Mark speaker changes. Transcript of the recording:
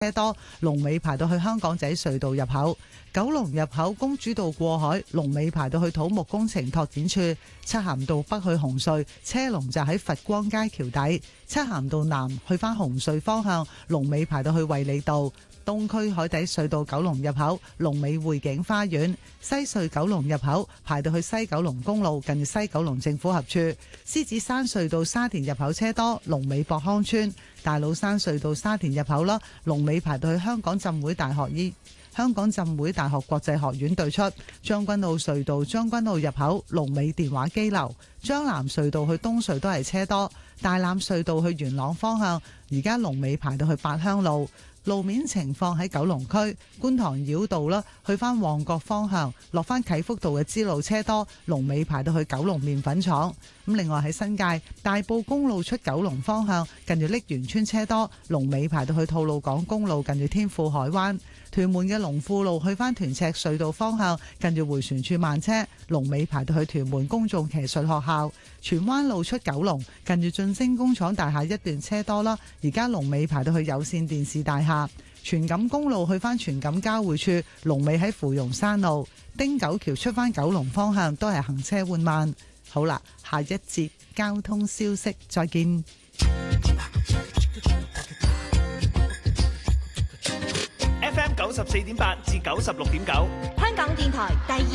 Speaker 1: 車多，龍尾排到去香港仔隧道入口。九龍入口公主道過海，龍尾排到去土木工程拓展處。漆咸道北去紅隧，車龍就喺佛光街橋底。漆咸道南去返紅隧方向，龍尾排到去衛理道。東區海底隧道九龍入口，龍尾匯景花園。西隧九龍入口排到去西九龍公路，近西九龍政府合署。獅子山隧道沙田入口車多，龍尾博康村。大老山隧道沙田入口啦，龍尾排到去香港浸會大學國際學院對出。將軍澳隧道將軍澳入口，龍尾電話機樓。將南隧道去東隧都係車多。大欖隧道去元朗方向，而家龍尾排到去八鄉路。路面情況喺九龍區觀塘繞道啦，去返旺角方向落返啟福道嘅支路車多，龍尾排到去九龍麵粉廠。咁另外喺新界大埔公路出九龍方向，近住瀝源村車多，龍尾排到去吐露港公路近住天富海灣。屯門嘅龍富路去返屯赤隧道方向，近住迴旋處慢車，龍尾排到去屯門公眾騎術學校。荃灣路出九龍，近住晉升工廠大廈一段車多啦，而家龍尾排到去有線電視大廈。荃錦公路去返荃錦交匯處，龍尾喺芙蓉山路。汀九橋出返九龍方向都係行車緩慢。好啦，下一節交通消息再見。
Speaker 2: FM 94.8至96.9，
Speaker 3: 香港電台第二